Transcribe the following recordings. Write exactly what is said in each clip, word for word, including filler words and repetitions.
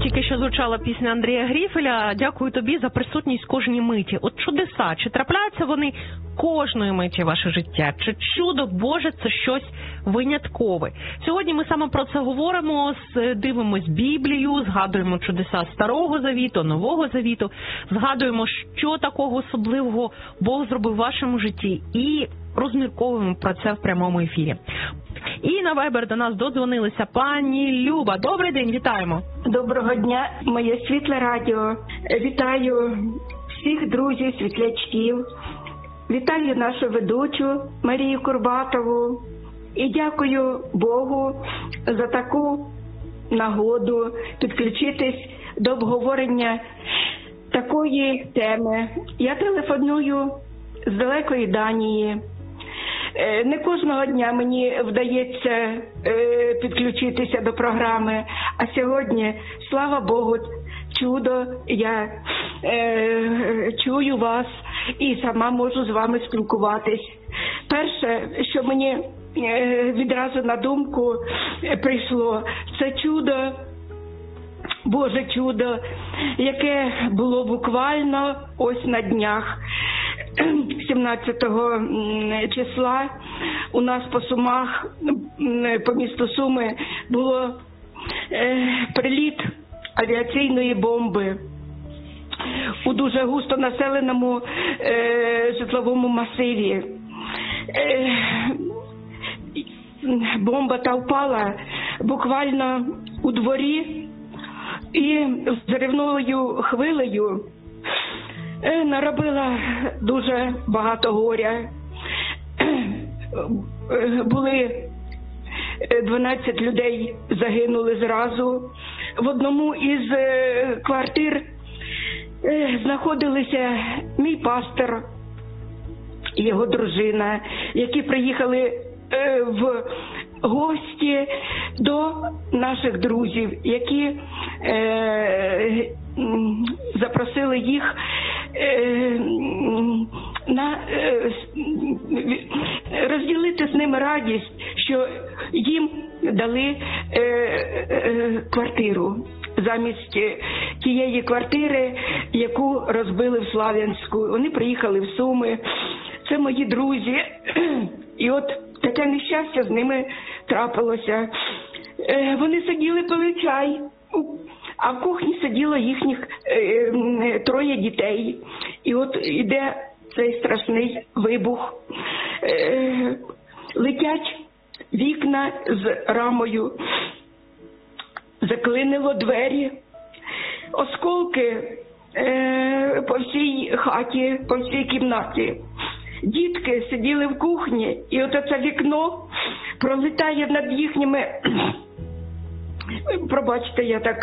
Тільки що звучала пісня Андрія Гріфеля. Дякую тобі за присутність кожній миті. От чудеса, чи трапляються вони кожної миті ваше життя? Чи чудо Боже це щось виняткове? Сьогодні ми саме про це говоримо, дивимось Біблію, згадуємо чудеса Старого Завіту, Нового Завіту, згадуємо, що такого особливого Бог зробив в вашому житті і розмірковуємо про це в прямому ефірі. І на Viber до нас додзвонилися пані Люба. Добрий день, вітаємо. Доброго дня, моє світле радіо. Вітаю всіх друзів, світлячків. Вітаю нашу ведучу Марію Курбатову. І дякую Богу за таку нагоду підключитись до обговорення такої теми. Я телефоную з далекої Данії. Не кожного дня мені вдається підключитися до програми, а сьогодні, слава Богу, чудо, я е, чую вас і сама можу з вами спілкуватись. Перше, що мені е, відразу на думку прийшло, це чудо, Боже чудо, яке було буквально ось на днях. сімнадцятого числа у нас по Сумах, по місту Суми, було е, приліт авіаційної бомби у дуже густо населеному е, житловому масиві. Е, бомба та впала буквально у дворі і взривною хвилею наробила дуже багато горя. Були дванадцять людей, загинули зразу. В одному із квартир знаходилися мій пастор і його дружина, які приїхали в гості до наших друзів, які запросили їх на розділити з ними радість, що їм дали квартиру замість тієї квартири, яку розбили в Слов'янську. Вони приїхали в Суми, це мої друзі, і от таке нещастя з ними трапилося. Вони сиділи, пили чай, а в кухні сиділо їхніх е, троє дітей. І от іде цей страшний вибух. Е, летять вікна з рамою, заклинило двері, осколки е, по всій хаті, по всій кімнаті. Дітки сиділи в кухні, і от це вікно пролітає над їхніми... Пробачте, я так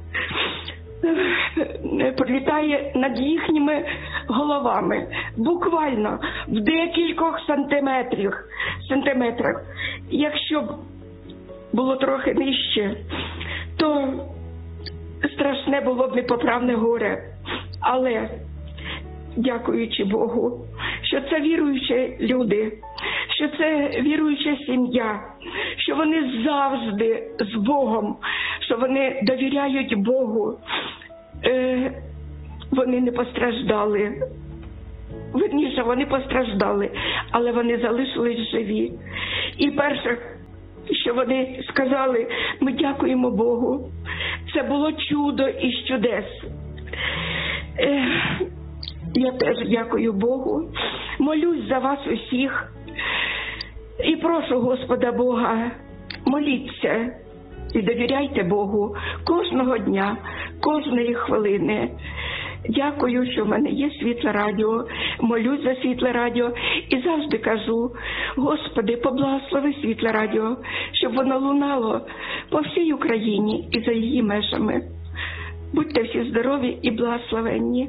пролітає над їхніми головами, буквально в декількох сантиметрах. сантиметрах. Якщо б було трохи нижче, то страшне було б непоправне горе. Але, дякуючи Богу, що це віруючі люди, що це віруюча сім'я, що вони завжди з Богом, що вони довіряють Богу, е, вони не постраждали. Вірніше, вони постраждали, але вони залишились живі. І перше, що вони сказали, ми дякуємо Богу. Це було чудо із чудес. Е, я теж дякую Богу. Молюсь за вас усіх. І прошу Господа Бога, моліться і довіряйте Богу кожного дня, кожної хвилини. Дякую, що в мене є Світле Радіо, молюсь за Світле Радіо і завжди кажу, Господи, поблагослови Світле Радіо, щоб воно лунало по всій Україні і за її межами. Будьте всі здорові і благословенні.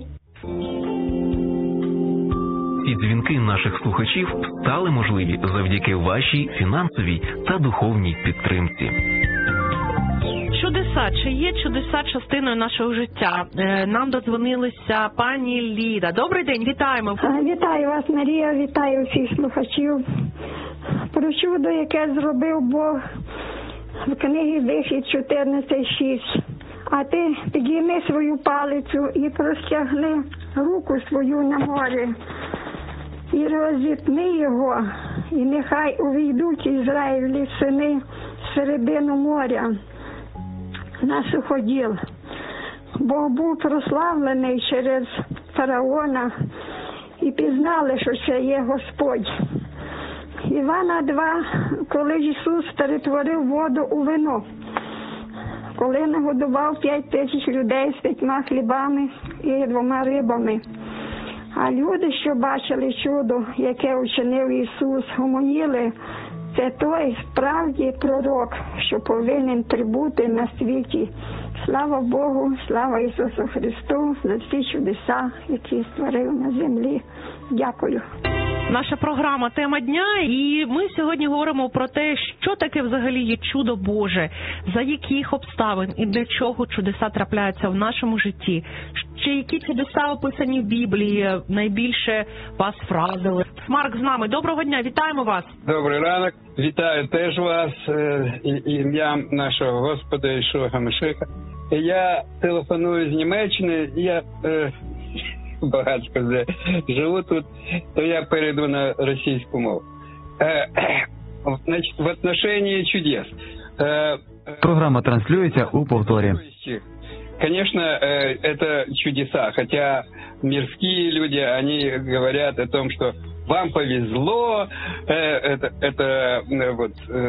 І дзвінки наших слухачів стали можливі завдяки вашій фінансовій та духовній підтримці. Чудеса. Чи є чудеса частиною нашого життя? Нам додзвонилися пані Ліда. Добрий день, вітаємо. Вітаю вас, Марія, вітаю всіх слухачів. Про чудо, яке зробив Бог в книгі Вихід чотирнадцять шість. А ти підійми свою палицю і простягни руку свою на море, і розітни його, і нехай увійдуть Ізраїлі сини в середину моря на суходіл. Бог був прославлений через фараона, і пізнали, що це є Господь. Івана два, коли Ісус перетворив воду у вино, коли нагодував п'ять тисяч людей з п'ятьма хлібами і двома рибами. А люди, що бачили чудо, яке учинив Ісус, гомоніли, це той справді пророк, що повинен прибути на світі. Слава Богу, слава Ісусу Христу за всі чудеса, які створив на землі. Дякую. Наша програма «Тема дня», і ми сьогодні говоримо про те, що таке взагалі є чудо Боже, за яких обставин і для чого чудеса трапляються в нашому житті, чи які чудеса описані в Біблії найбільше вас вразили. Марк з нами. Доброго дня, вітаємо вас. Добрий ранок, вітаю теж вас ім'ям нашого Господа Ішуа Машиха. Я телефоную з Німеччини, я е, багато де живу тут, то я перейду на російську мову. Е, значить, в отношении чудес. Е, Програма транслюється у повторі. Конечно, это чудеса, хотя мирские люди, они говорят о том, что вам повезло, это, это вот,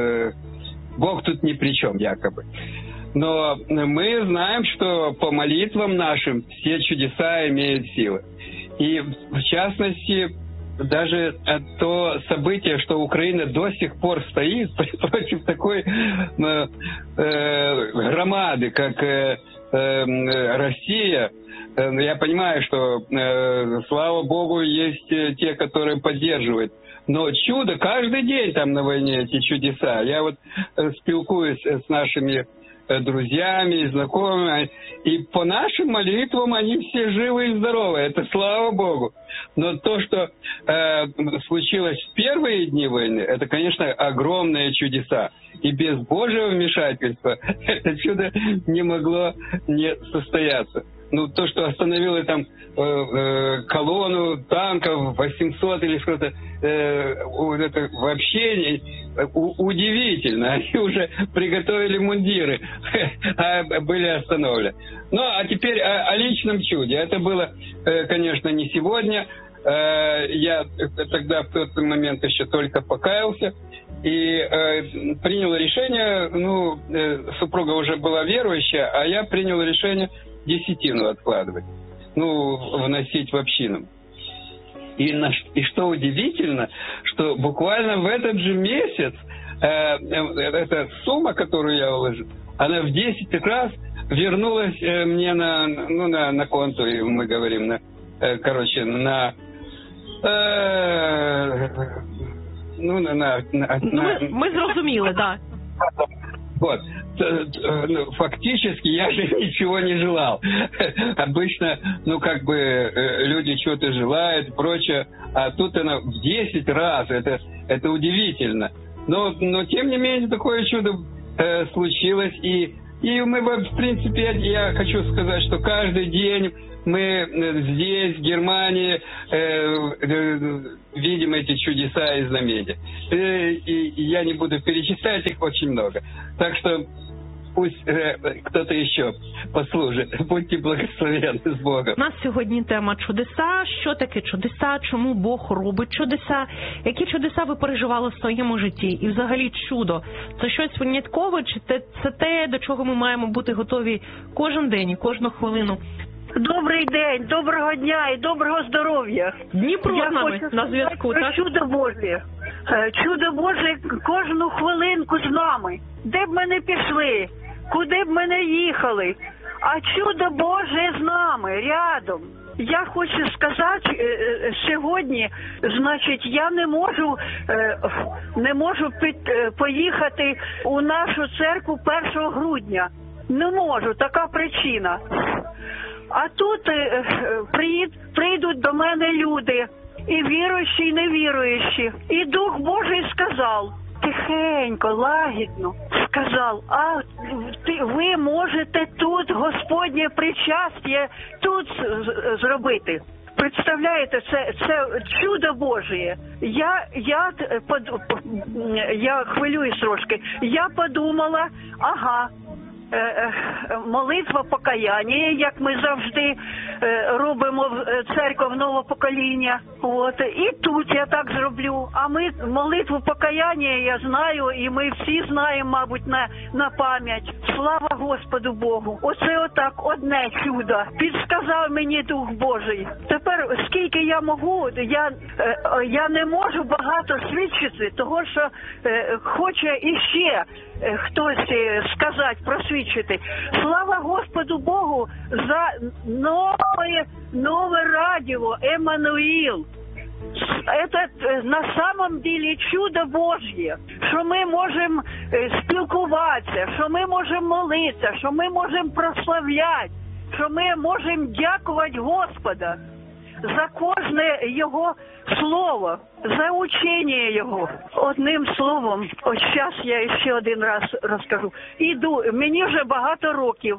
Бог тут ни при чем якобы. Но мы знаем, что по молитвам нашим все чудеса имеют силы. И в частности, даже то событие, что Украина до сих пор стоит против такой э, э, громады, как э, э, Россия. Я понимаю, что, э, слава Богу, есть те, которые поддерживают. Но чудо каждый день там на войне, эти чудеса. Я вот спілкуюсь с нашими друзьями и знакомыми, и по нашим молитвам они все живы и здоровы. Это слава Богу. Но то, что э, случилось в первые дни войны, это, конечно, огромные чудеса. И без Божьего вмешательства это чудо не могло не состояться. Ну, то, что остановило там э, э, колонну танков восемьсот или что-то, э, это вообще у, удивительно. Они уже приготовили мундиры, а были остановлены. Ну, а теперь о, о личном чуде. Это было, э, конечно, не сегодня. Э, я тогда в тот момент еще только покаялся и э, принял решение, ну, э, супруга уже была верующая, а я принял решение десятину откладывать, ну, вносить в общину. И, на, и что удивительно, что буквально в этот же месяц э, э, эта сумма, которую я вложил, она в десять раз вернулась э, мне на, ну, на, на конту, и мы говорим, на, э, короче, на... Э, ну, на... на, на ми, ми зрозуміли, да. Вот. Фактически я же ничего не желал. Обычно, ну, как бы, люди что-то желают и прочее, а тут она в десять раз, это, это удивительно. Но, но, тем не менее, такое чудо э, случилось, и, и мы, в принципе, я хочу сказать, что каждый день мы здесь, в Германии, э, э, видим эти чудеса и знамения. Э, и, и я не буду перечислять, их очень много. Так что пусть э, кто-то еще послужит. Будьте благословенны с Богом. У нас сьогодні тема чудеса. Що таке чудеса? Чому Бог робить чудеса? Які чудеса ви переживали в своєму житті? І взагалі чудо – це щось виняткове? Чи це те, до чого ми маємо бути готові кожен день і кожну хвилину? Добрий день, доброго дня і доброго здоров'я. Дніпро Я з нами хочу на зв'язку, про так? чудо Боже. Чудо Боже кожну хвилинку з нами. Де б ми не пішли, куди б ми не їхали, а чудо Боже з нами, рядом. Я хочу сказати, сьогодні, значить, я не можу, не можу поїхати у нашу церкву першого грудня. Не можу, така причина. А тут е, приїд, прийдуть до мене люди, і віруючі, і невіруючі. І Дух Божий сказав, тихенько, лагідно сказав: а ти, ви можете тут Господнє причастя тут з- зробити. Представляєте, це, це чудо Божє. Я, я, под- я хвилююсь трошки. Я подумала, ага, е, е, молитва покаяння, як ми завжди е, робимо в церкві нового покоління. От. І тут я так зроблю. А ми молитву покаяння, я знаю, і ми всі знаємо, мабуть, на, на пам'ять. Слава Господу Богу. Оце отак одне чудо. Підсказав мені Дух Божий. Тепер, скільки я можу, я, е, я не можу багато свідчити, того, що е, хоче іще е, хтось е, сказати, просвідчити. Слава Господу Богу за нове, нове радіо «Еммануїл». Это на самом деле чудо Божье, що ми можемо спілкуватися, що ми можемо молитися, що ми можемо прославляти, що ми можемо дякувати Господа за кожне Його слово, за учення Його. Одним словом, ось зараз я ще один раз розкажу. Іду, мені вже багато років.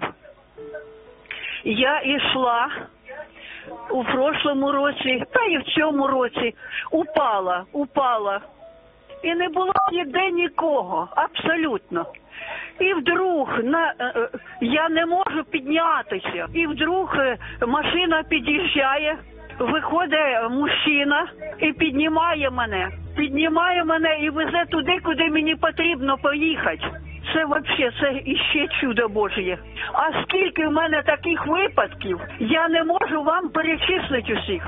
Я йшла у прошлому році, та і в цьому році, упала, упала. І не було ніде нікого, абсолютно. І вдруг на, я не можу піднятися. І вдруг машина під'їжджає, виходить мужчина і піднімає мене. Піднімає мене і везе туди, куди мені потрібно поїхати. Це взагалі, це іще чудо Божє. А скільки в мене таких випадків, я не можу вам перечислити усіх.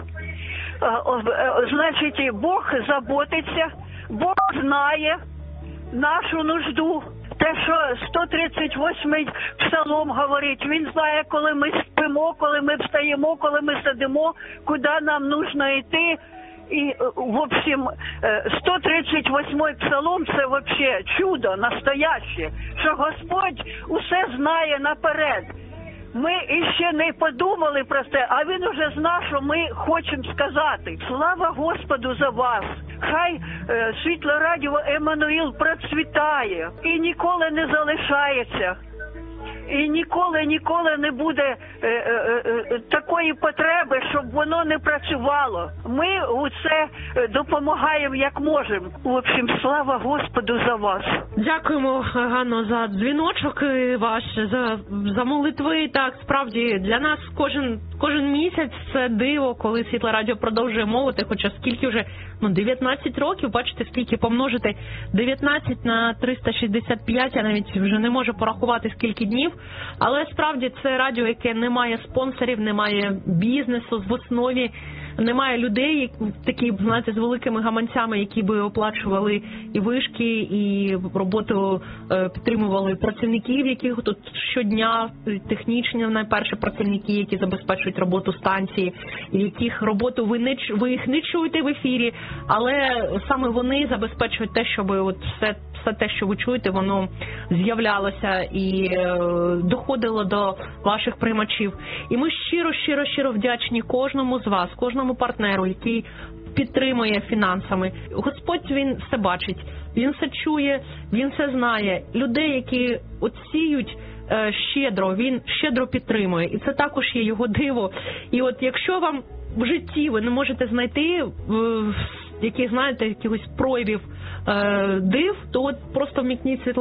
Значить, Бог заботиться, Бог знає нашу нужду. Те, що сто тридцять восьмий псалом говорить, він знає, коли ми спимо, коли ми встаємо, коли ми сидимо, куди нам нужно йти. І, в общем, сто тридцять восьмий псалом – це вообще чудо настояще, що Господь усе знає наперед. Ми іще не подумали про це, а Він уже знає, що ми хочемо сказати. Слава Господу за вас! Хай е, світло радіо «Еммануїл» процвітає і ніколи не залишається. І ніколи, ніколи не буде е, е, е, такої потреби, щоб воно не працювало. Ми у це допомагаємо як можемо. В общем, слава Господу за вас. Дякуємо, Ганно, за дзвіночок ваш, за, за молитви. Так, справді, для нас кожен, кожен місяць це диво, коли Світле Радіо продовжує мовити, хоча скільки вже, ну, дев'ятнадцять років, бачите, скільки помножити дев'ятнадцять на триста шістдесят п'ять, я навіть вже не можу порахувати, скільки днів. Але справді це радіо, яке не має спонсорів, не має бізнесу в основі, немає людей, такі, знаєте, з великими гаманцями, які би оплачували і вишки, і роботу підтримували працівників, яких тут щодня, технічні, найперше працівники, які забезпечують роботу станції, яких роботу ви не ви їх не чуєте в ефірі, але саме вони забезпечують те, щоб от все, все те, що ви чуєте, воно з'являлося і е, доходило до ваших приймачів. І ми щиро, щиро, щиро вдячні кожному з вас, кожному партнеру, який підтримує фінансами. Господь, Він все бачить, Він все чує, Він все знає. Людей, які от сіють е, щедро, Він щедро підтримує. І це також є Його диво. І от якщо вам в житті ви не можете знайти е, яких, знаєте, якихось проявів е, див, то от просто вмікніть світло